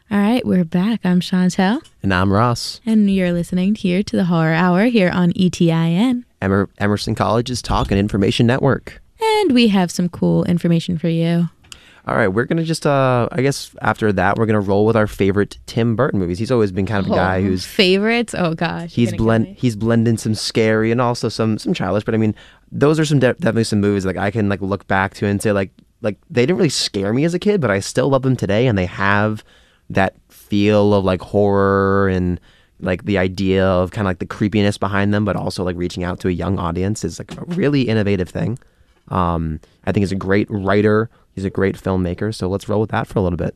All right, we're back. I'm Chantel. And I'm Ross. And you're listening here to the Horror Hour here on ETIN. Emerson College's Talk and Information Network. And we have some cool information for you. All right, we're going to just, I guess after that, we're going to roll with our favorite Tim Burton movies. He's always been kind of a guy who's... Favorites? Oh, gosh. He's blending some scary and also some childish. But I mean, those are some definitely some movies like I can like look back to and say like they didn't really scare me as a kid, but I still love them today. And they have that feel of like horror and like the idea of kind of like the creepiness behind them, but also like reaching out to a young audience is like a really innovative thing. I think he's a great writer. He's a great filmmaker. So let's roll with that for a little bit.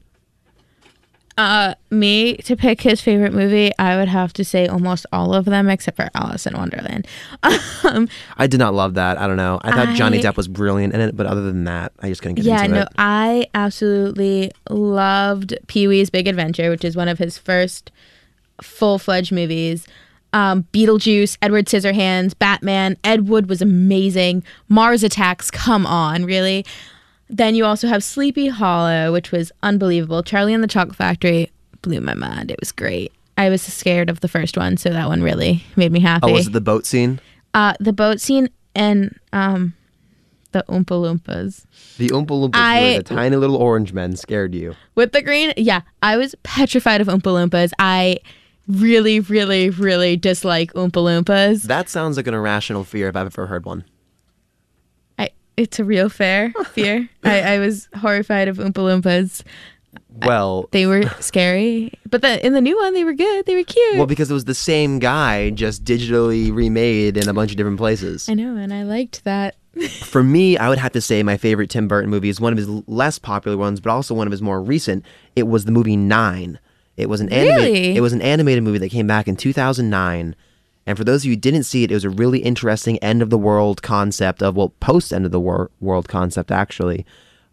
Me, to pick his favorite movie, I would have to say almost all of them except for Alice in Wonderland. I did not love that. I don't know. I thought Johnny Depp was brilliant in it, but other than that, I just couldn't get into it. Yeah, no, I absolutely loved Pee-wee's Big Adventure, which is one of his first full-fledged movies. Beetlejuice, Edward Scissorhands, Batman, Ed Wood was amazing. Mars Attacks, come on, really? Then you also have Sleepy Hollow, which was unbelievable. Charlie and the Chocolate Factory blew my mind. It was great. I was scared of the first one, so that one really made me happy. Oh, was it the boat scene? The boat scene and the Oompa Loompas. The Oompa Loompas, where the tiny little orange men scared you. With the green? Yeah, I was petrified of Oompa Loompas. I really, really, really dislike Oompa Loompas. That sounds like an irrational fear if I've ever heard one. It's a real fear. I was horrified of Oompa Loompas. Well, they were scary, but in the new one, they were good. They were cute. Well, because it was the same guy, just digitally remade in a bunch of different places. I know, and I liked that. For me, I would have to say my favorite Tim Burton movie is one of his less popular ones, but also one of his more recent. It was the movie 9. It was an animated movie that came back in 2009. And for those of you who didn't see it, it was a really interesting end-of-the-world concept post-end-of-the-world concept, actually.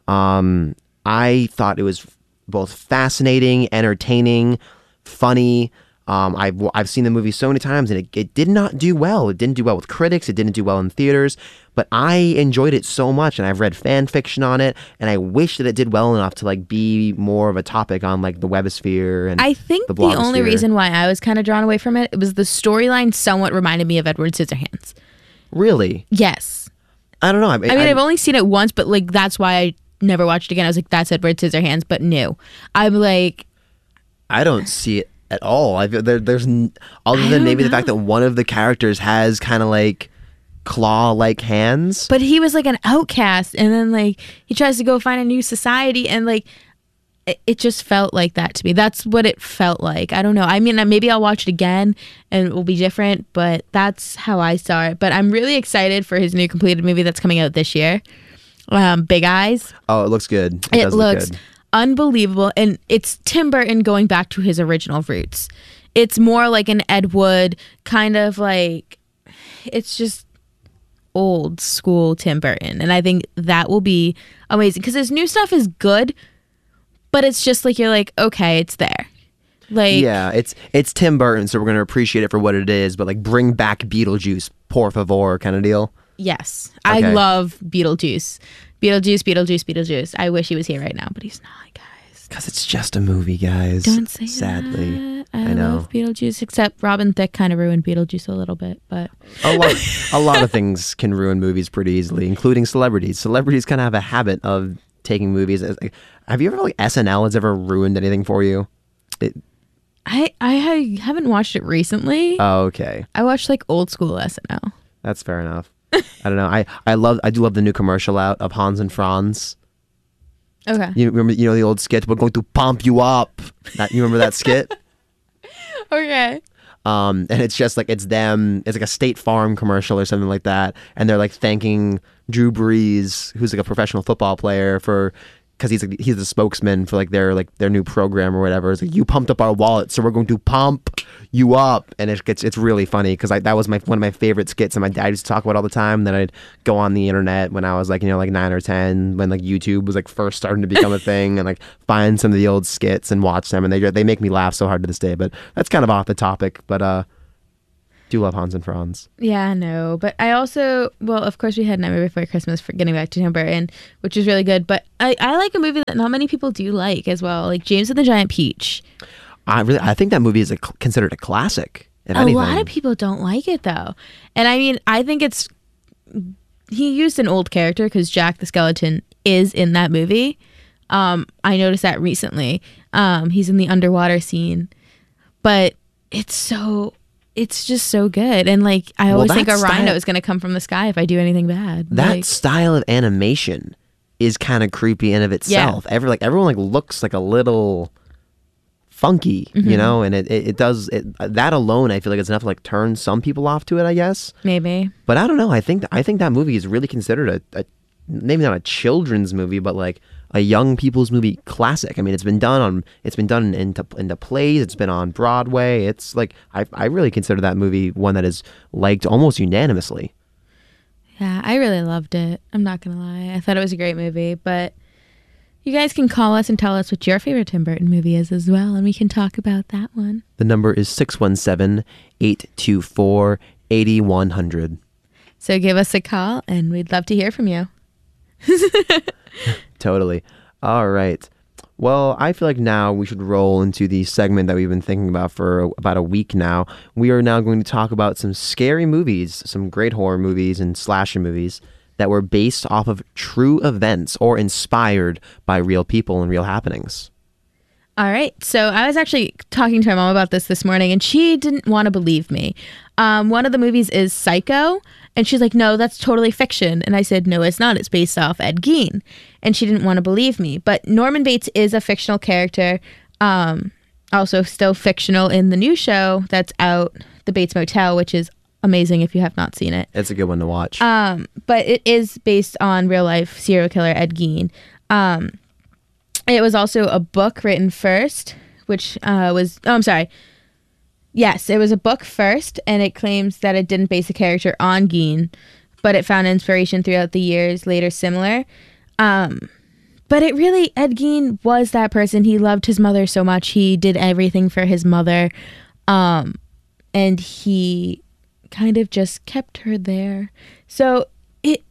I thought it was both fascinating, entertaining, funny. I've seen the movie so many times, and it did not do well. It didn't do well with critics. It didn't do well in theaters. But I enjoyed it so much, and I've read fan fiction on it, and I wish that it did well enough to like be more of a topic on like the webosphere and I think the only reason why I was kind of drawn away from it was the storyline somewhat reminded me of Edward Scissorhands. Really? Yes. I don't know. I mean, I've only seen it once, but like that's why I never watched it again. I was like, that's Edward Scissorhands, but new. I'm like, I don't see it at all. There's other than maybe the fact that one of the characters has kind of like claw-like hands. But he was like an outcast, and then like he tries to go find a new society, and like it just felt like that to me. That's what it felt like. I don't know. I mean, maybe I'll watch it again and it will be different, but that's how I saw it. But I'm really excited for his new completed movie that's coming out this year. Big Eyes. Oh, it looks good. It looks unbelievable, and it's Tim Burton going back to his original roots. It's more like an Ed Wood kind of like, it's just old school Tim Burton, and I think that will be amazing because his new stuff is good, but it's just like you're like, okay, it's there. Like, yeah, it's Tim Burton, so we're gonna appreciate it for what it is, but like bring back Beetlejuice, por favor, kind of deal. Yes, okay. I love Beetlejuice. Beetlejuice. I wish he was here right now, but he's not, guys. Because it's just a movie, guys. Don't say sadly. That. I love Beetlejuice, except Robin Thicke kind of ruined Beetlejuice a little bit, but a lot of things can ruin movies pretty easily, including celebrities. Celebrities kind of have a habit of taking movies. Have you ever like SNL has ever ruined anything for you? I haven't watched it recently. Oh, okay. I watched like old school SNL. That's fair enough. I don't know. I do love the new commercial out of Hans and Franz. Okay. You remember the old skit? We're going to pump you up. You remember that skit? Okay. And it's just like it's them. It's like a State Farm commercial or something like that, and they're like thanking Drew Brees, who's like a professional football player, because he's the spokesman for like their new program or whatever. It's like, you pumped up our wallet, so we're going to pump you up, and it's really funny because that was one of my favorite skits, and my dad used to talk about it all the time. Then I'd go on the internet when I was like like 9 or 10, when like YouTube was like first starting to become a thing, and like find some of the old skits and watch them, and they make me laugh so hard to this day. But that's kind of off the topic. But do love Hans and Franz. Yeah, no, but I also, well, of course we had Nightmare Before Christmas, for getting back to Tim Burton, which is really good, but I like a movie that not many people do like as well, like James and the Giant Peach. I think that movie is considered a classic. A lot of people don't like it though, and I mean, I think he used an old character because Jack the Skeleton is in that movie. I noticed that recently. He's in the underwater scene, but it's just so good. And like, I always think a rhino is going to come from the sky if I do anything bad. That style of animation is kind of creepy in of itself. Yeah. Everyone looks like a little funky, you know, and it does that alone. I feel like it's enough to turn some people off to it, I guess. Maybe. But I don't know. I think that movie is really considered a maybe not a children's movie, but like a young people's movie classic. I mean, it's been done into plays. It's been on Broadway. It's like I really consider that movie one that is liked almost unanimously. Yeah, I really loved it. I'm not gonna lie. I thought it was a great movie, but you guys can call us and tell us what your favorite Tim Burton movie is as well, and we can talk about that one. The number is 617-824-8100. So give us a call, and we'd love to hear from you. Totally. All right. Well, I feel like now we should roll into the segment that we've been thinking about for about a week now. We are now going to talk about some scary movies, some great horror movies and slasher movies that were based off of true events or inspired by real people and real happenings. All right. So I was actually talking to my mom about this morning, and she didn't want to believe me. One of the movies is Psycho, and she's like, no, that's totally fiction. And I said, no, it's not. It's based off Ed Gein. And she didn't want to believe me. But Norman Bates is a fictional character, also still fictional in the new show that's out, The Bates Motel, which is amazing if you have not seen it. It's a good one to watch. But it is based on real life serial killer Ed Gein. It was also a book written first, which Yes, it was a book first, and it claims that it didn't base a character on Gein, but it found inspiration throughout the years later similar. But Ed Gein was that person. He loved his mother so much. He did everything for his mother. And he kind of just kept her there. So it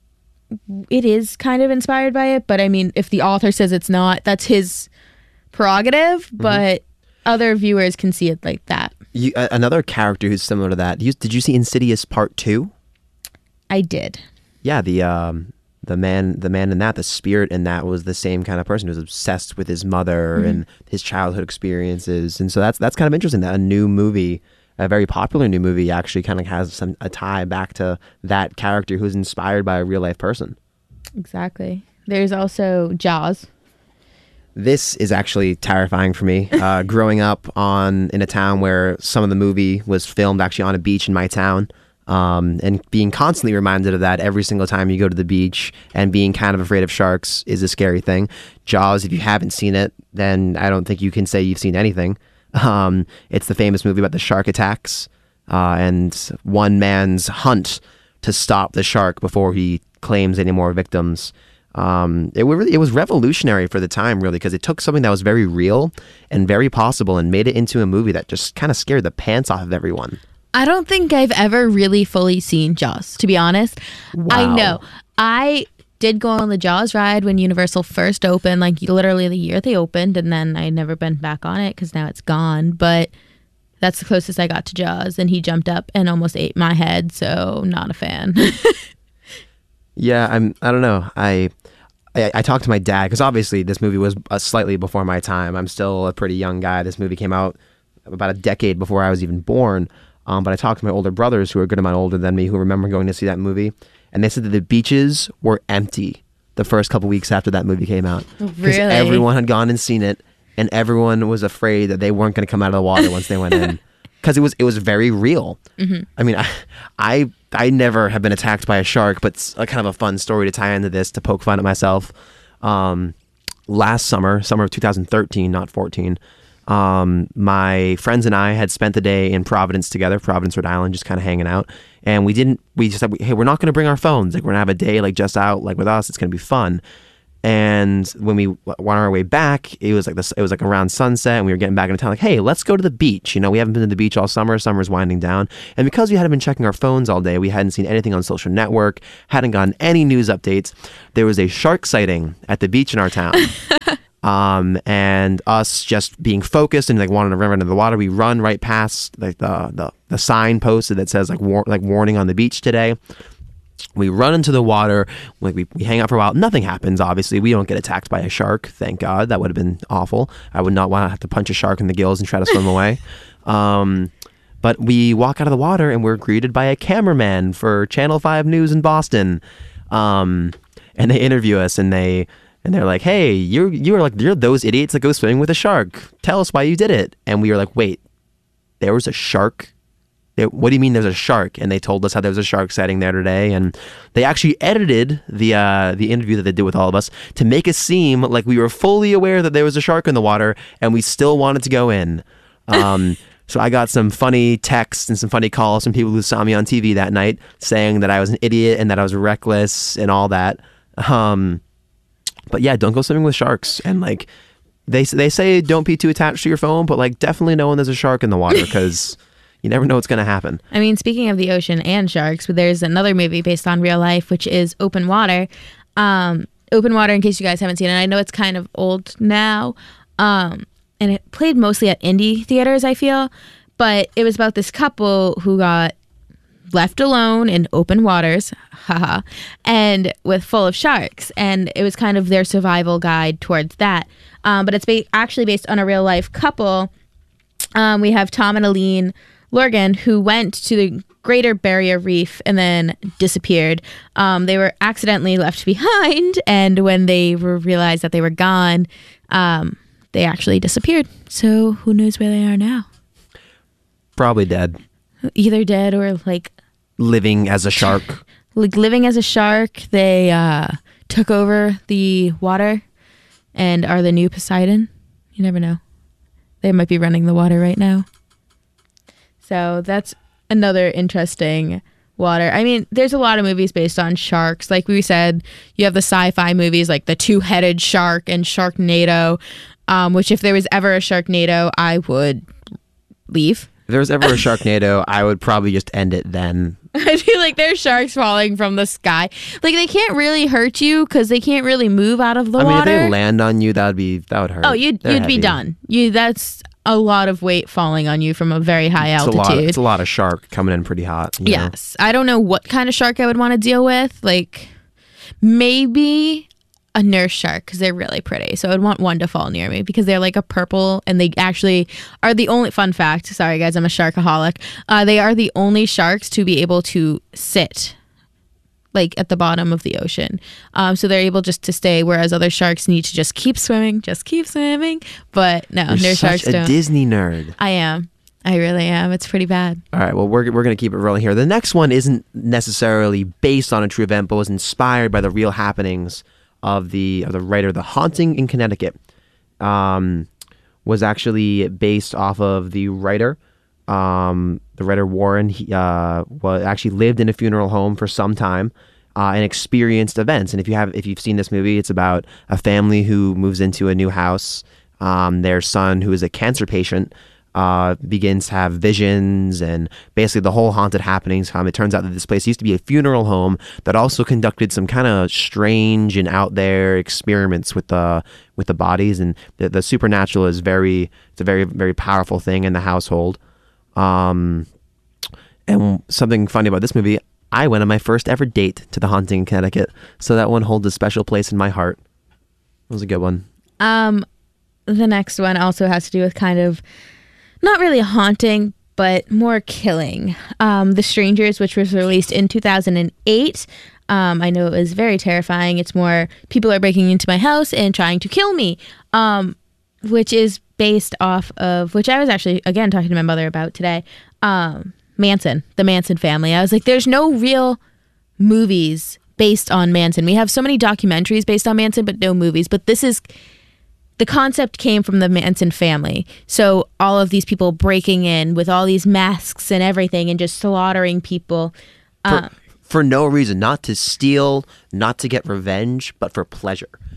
is kind of inspired by it, but I mean, if the author says it's not, that's his prerogative, but other viewers can see it like that. Another character who's similar to that. Did you see Insidious Part 2? I did. Yeah, the man in that, the spirit in that was the same kind of person who was obsessed with his mother and his childhood experiences. And so that's kind of interesting that a new movie, a very popular new movie, actually kind of has a tie back to that character who's inspired by a real life person. Exactly. There's also Jaws. This is actually terrifying for me. Growing up in a town where some of the movie was filmed actually on a beach in my town, and being constantly reminded of that every single time you go to the beach, and being kind of afraid of sharks is a scary thing. Jaws, if you haven't seen it, then I don't think you can say you've seen anything. It's the famous movie about the shark attacks and one man's hunt to stop the shark before he claims any more victims. It was revolutionary for the time, really, because it took something that was very real and very possible and made it into a movie that just kind of scared the pants off of everyone. I don't think I've ever really fully seen Jaws, to be honest. Wow. I know. I did go on the Jaws ride when Universal first opened, like literally the year they opened, and then I never been back on it because now it's gone. But that's the closest I got to Jaws, and he jumped up and almost ate my head, so not a fan. Yeah, I don't know. I talked to my dad because obviously this movie was slightly before my time. I'm still a pretty young guy. This movie came out about a decade before I was even born. But I talked to my older brothers who are a good amount older than me who remember going to see that movie. And they said that the beaches were empty the first couple weeks after that movie came out. Because everyone had gone and seen it, and everyone was afraid that they weren't going to come out of the water once they went in. Because it was very real. Mm-hmm. I mean, I never have been attacked by a shark, but it's a kind of a fun story to tie into this, to poke fun at myself. Last summer of 2013, not 14, my friends and I had spent the day in Providence together, Providence, Rhode Island, just kind of hanging out. And we just said, hey, we're not going to bring our phones. Like, we're going to have a day like just out like with us. It's going to be fun. And when we went on our way back, it was like around sunset, and we were getting back into town. Like, hey, let's go to the beach. We haven't been to the beach all summer. Summer's winding down, and because we hadn't been checking our phones all day, we hadn't seen anything on Social Network, hadn't gotten any news updates. There was a shark sighting at the beach in our town. And us just being focused and like wanting to run into the water, we run right past like the sign posted that says like warning on the beach today. We run into the water, like we hang out for a while. Nothing happens, obviously. We don't get attacked by a shark, thank God. That would have been awful. I would not want to have to punch a shark in the gills and try to swim away. But we walk out of the water and we're greeted by a cameraman for Channel 5 News in Boston. And they interview us and they're like, hey, you're those idiots that go swimming with a shark. Tell us why you did it. And we were like, wait, there was a shark? What do you mean there's a shark? And they told us how there was a shark sighting there today. And they actually edited the interview that they did with all of us to make us seem like we were fully aware that there was a shark in the water and we still wanted to go in. So I got some funny texts and some funny calls from people who saw me on TV that night saying that I was an idiot and that I was reckless and all that. But yeah, don't go swimming with sharks. And like they say don't be too attached to your phone, but like definitely know when there's a shark in the water because you never know what's going to happen. I mean, speaking of the ocean and sharks, there's another movie based on real life, which is Open Water. Open Water, in case you guys haven't seen it, I know it's kind of old now. And it played mostly at indie theaters, I feel. But it was about this couple who got left alone in open waters, haha, and full of sharks. And it was kind of their survival guide towards that. But it's actually based on a real life couple. We have Tom and Aline Lorgan, who went to the Greater Barrier Reef and then disappeared. They were accidentally left behind, and when they realized that they were gone, they actually disappeared. So who knows where they are now? Probably dead. Either dead or like living as a shark. Like living as a shark. They took over the water and are the new Poseidon. You never know. They might be running the water right now. So that's another interesting water. I mean, there's a lot of movies based on sharks. Like we said, you have the sci-fi movies like The Two-Headed Shark and Sharknado, which if there was ever a Sharknado, I would leave. If there was ever a Sharknado, I would probably just end it then. I feel like there's sharks falling from the sky. Like they can't really hurt you because they can't really move out of the water. I mean, if they land on you, that would hurt. Oh, you'd be done. That's a lot of weight falling on you from a very high altitude. It's a lot of shark coming in pretty hot. Yes. I don't know what kind of shark I would want to deal with. Like maybe a nurse shark because they're really pretty. So I'd want one to fall near me because they're like a purple and they actually are the only, fun fact, sorry guys, I'm a sharkaholic. They are the only sharks to be able to sit like at the bottom of the ocean. So they're able just to stay, whereas other sharks need to just keep swimming. But no, nurse sharks don't. You're such a Disney nerd. I am. I really am. It's pretty bad. All right, well, we're going to keep it rolling here. The next one isn't necessarily based on a true event, but was inspired by the real happenings of the writer. The Haunting in Connecticut was actually based off of the writer. The writer Warren, he actually lived in a funeral home for some time and experienced events. And if you've seen this movie, it's about a family who moves into a new house. Their son, who is a cancer patient, begins to have visions and basically the whole haunted happenings. It turns out that this place used to be a funeral home that also conducted some kind of strange and out there experiments with the bodies, and the supernatural it's a very, very powerful thing in the household. And something funny about this movie, I went on my first ever date to the Haunting in Connecticut, so that one holds a special place in my heart. It was a good one. The next one also has to do with kind of not really a haunting, but more killing. The Strangers, which was released in 2008. I know it was very terrifying. It's more people are breaking into my house and trying to kill me, which is based off of, which I was actually, again, talking to my mother about today, Manson, the Manson family. I was like, there's no real movies based on Manson. We have so many documentaries based on Manson, but no movies. But the concept came from the Manson family. So all of these people breaking in with all these masks and everything and just slaughtering people. For no reason, not to steal, not to get revenge, but for pleasure.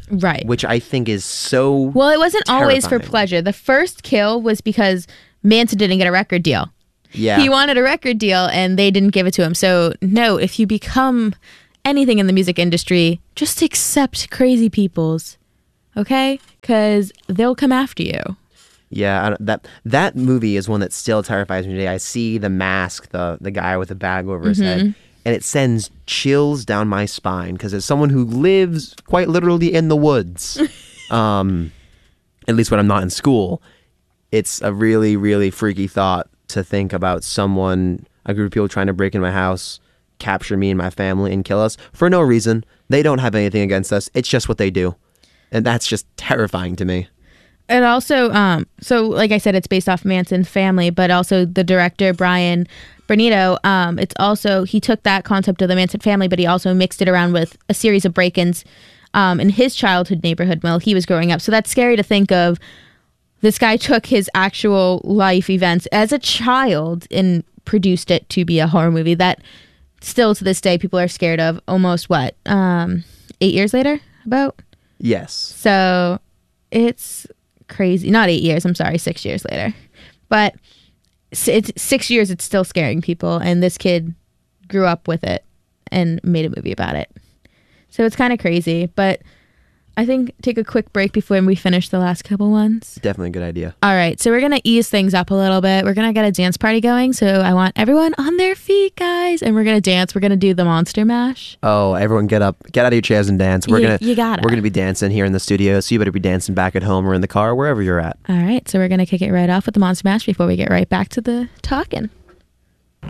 Right. Which I think is so Well, it wasn't always for terrifying. pleasure. The first kill was because Manson didn't get a record deal. Yeah. He wanted a record deal and they didn't give it to him. So, no, if you become anything in the music industry, just accept crazy people's, okay? Because they'll come after you. Yeah, that movie is one that still terrifies me today. I see the mask, the guy with the bag over his head, and it sends chills down my spine because as someone who lives quite literally in the woods, at least when I'm not in school, it's a really, really freaky thought to think about a group of people trying to break in my house, capture me and my family, and kill us for no reason. They don't have anything against us. It's just what they do. And that's just terrifying to me. It also, so like I said, it's based off Manson's family, but also the director, Brian Bernito, it's also, he took that concept of the Manson family, but he also mixed it around with a series of break-ins in his childhood neighborhood while he was growing up. So that's scary to think of. This guy took his actual life events as a child and produced it to be a horror movie that still to this day people are scared of almost 8 years later about? Yes. So it's crazy. Not 8 years, I'm sorry, 6 years later. But it's 6 years, it's still scaring people. And this kid grew up with it and made a movie about it. So it's kind of crazy. But I think take a quick break before we finish the last couple ones. Definitely a good idea. All right, so we're going to ease things up a little bit. We're going to get a dance party going. So I want everyone on their feet, guys. And we're going to dance. We're going to do the Monster Mash. Oh, everyone get up, get out of your chairs and dance. You gotta. We're gonna be dancing here in the studio, so you better be dancing back at home or in the car, wherever you're at. All right, so we're going to kick it right off with the Monster Mash before we get right back to the talking.